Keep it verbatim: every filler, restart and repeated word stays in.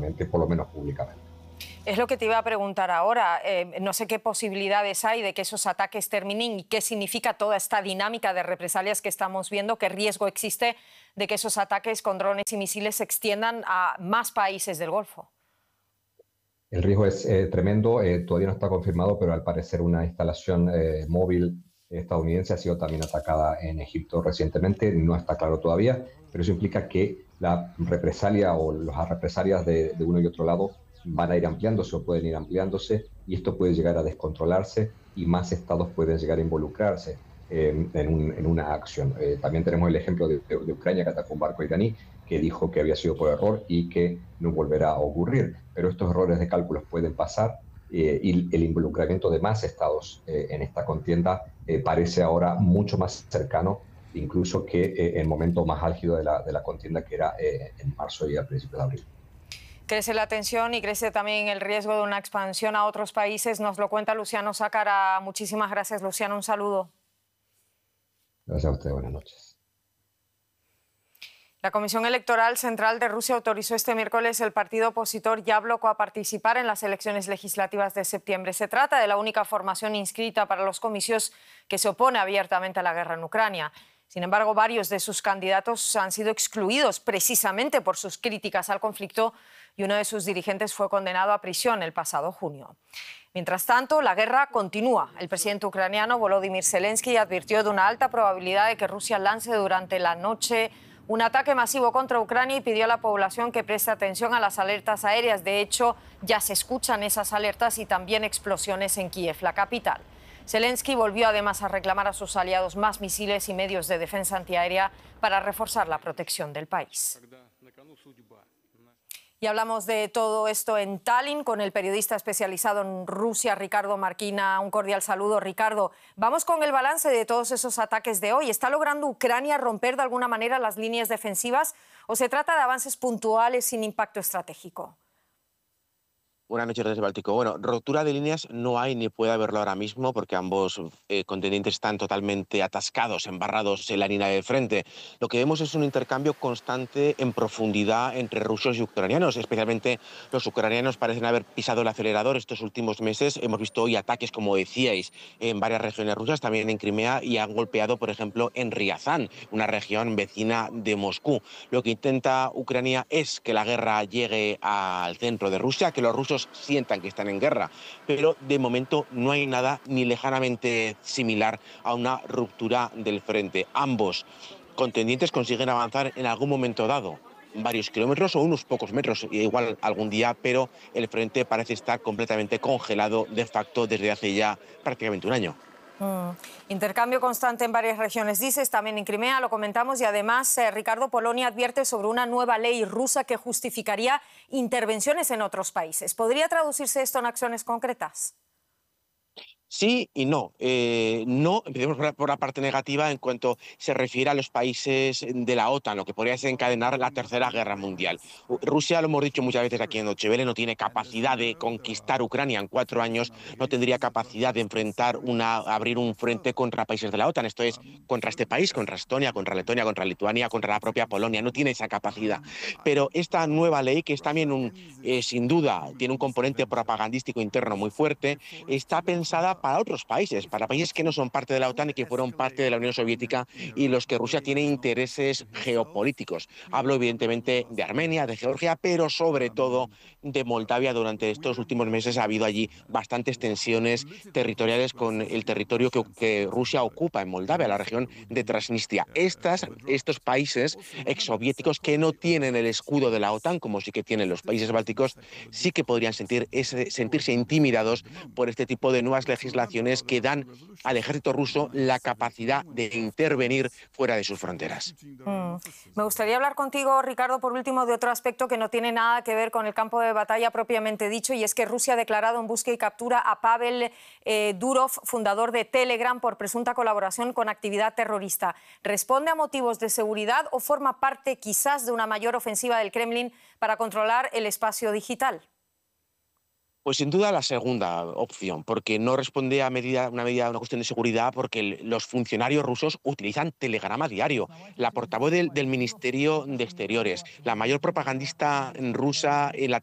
abiertamente, por lo menos públicamente. Es lo que te iba a preguntar ahora. Eh, no sé qué posibilidades hay de que esos ataques terminen y qué significa toda esta dinámica de represalias que estamos viendo, qué riesgo existe de que esos ataques con drones y misiles se extiendan a más países del Golfo. El riesgo es eh, tremendo, eh, todavía no está confirmado, pero al parecer una instalación eh, móvil estadounidense ha sido también atacada en Egipto recientemente, no está claro todavía, pero eso implica que la represalia o las represalias de, de uno y otro lado van a ir ampliándose o pueden ir ampliándose y esto puede llegar a descontrolarse y más estados pueden llegar a involucrarse eh, en, un, en, una acción. Eh, también tenemos el ejemplo de, de, de Ucrania que atacó un barco iraní que dijo que había sido por error y que no volverá a ocurrir. Pero estos errores de cálculos pueden pasar eh, y el involucramiento de más estados eh, en esta contienda eh, parece ahora mucho más cercano incluso que eh, el momento más álgido de la, de la contienda que era eh, en marzo y a principios de abril. Crece la tensión y crece también el riesgo de una expansión a otros países. Nos lo cuenta Luciano Sácara. Muchísimas gracias, Luciano. Un saludo. Gracias a usted. Buenas noches. La Comisión Electoral Central de Rusia autorizó este miércoles el partido opositor Yabloko a participar en las elecciones legislativas de septiembre. Se trata de la única formación inscrita para los comicios que se opone abiertamente a la guerra en Ucrania. Sin embargo, varios de sus candidatos han sido excluidos precisamente por sus críticas al conflicto y uno de sus dirigentes fue condenado a prisión el pasado junio. Mientras tanto, la guerra continúa. El presidente ucraniano Volodymyr Zelensky advirtió de una alta probabilidad de que Rusia lance durante la noche un ataque masivo contra Ucrania y pidió a la población que preste atención a las alertas aéreas. De hecho, ya se escuchan esas alertas y también explosiones en Kiev, la capital. Zelensky volvió además a reclamar a sus aliados más misiles y medios de defensa antiaérea para reforzar la protección del país. Y hablamos de todo esto en Tallinn con el periodista especializado en Rusia, Ricardo Marquina. Un cordial saludo, Ricardo. Vamos con el balance de todos esos ataques de hoy. ¿Está logrando Ucrania romper de alguna manera las líneas defensivas o se trata de avances puntuales sin impacto estratégico? Buenas noches desde Báltico. Bueno, rotura de líneas no hay ni puede haberlo ahora mismo porque ambos eh, contendientes están totalmente atascados, embarrados en la línea del frente. Lo que vemos es un intercambio constante en profundidad entre rusos y ucranianos. Especialmente los ucranianos parecen haber pisado el acelerador estos últimos meses. Hemos visto hoy ataques, como decíais, en varias regiones rusas, también en Crimea, y han golpeado, por ejemplo, en Riazán, una región vecina de Moscú. Lo que intenta Ucrania es que la guerra llegue al centro de Rusia, que los rusos sientan que están en guerra, pero de momento no hay nada ni lejanamente similar a una ruptura del frente. Ambos contendientes consiguen avanzar en algún momento dado varios kilómetros o unos pocos metros, igual algún día, pero el frente parece estar completamente congelado de facto desde hace ya prácticamente un año. Mm. Intercambio constante en varias regiones, dices, también en Crimea, lo comentamos, y además, eh, Ricardo, Polonia advierte sobre una nueva ley rusa que justificaría intervenciones en otros países. ¿Podría traducirse esto en acciones concretas? Sí y no. Eh, no, empecemos por la, por la parte negativa en cuanto se refiere a los países de la OTAN, lo que podría desencadenar la Tercera Guerra Mundial. U- Rusia, lo hemos dicho muchas veces aquí en Deutsche Welle, no tiene capacidad de conquistar Ucrania en cuatro años, no tendría capacidad de enfrentar una, abrir un frente contra países de la OTAN, esto es, contra este país, contra Estonia, contra Letonia, contra Lituania, contra la propia Polonia, no tiene esa capacidad. Pero esta nueva ley, que es también un, eh, sin duda, tiene un componente propagandístico interno muy fuerte, está pensada para otros países, para países que no son parte de la OTAN y que fueron parte de la Unión Soviética y los que Rusia tiene intereses geopolíticos. Hablo evidentemente de Armenia, de Georgia, pero sobre todo de Moldavia. Durante estos últimos meses ha habido allí bastantes tensiones territoriales con el territorio que, que Rusia ocupa en Moldavia, la región de Transnistria. Estas, estos países exsoviéticos que no tienen el escudo de la OTAN, como sí que tienen los países bálticos, sí que podrían sentir ese, sentirse intimidados por este tipo de nuevas legislaciones que dan al ejército ruso la capacidad de intervenir fuera de sus fronteras. Mm. Me gustaría hablar contigo, Ricardo, por último, de otro aspecto que no tiene nada que ver con el campo de batalla propiamente dicho, y es que Rusia ha declarado en búsqueda y captura a Pavel eh, Durov, fundador de Telegram, por presunta colaboración con actividad terrorista. ¿Responde a motivos de seguridad o forma parte quizás de una mayor ofensiva del Kremlin para controlar el espacio digital? Pues sin duda la segunda opción, porque no responde a medida, una medida, una cuestión de seguridad, porque el- los funcionarios rusos utilizan Telegram a diario. La portavoz del, del Ministerio de Exteriores, la mayor propagandista rusa en la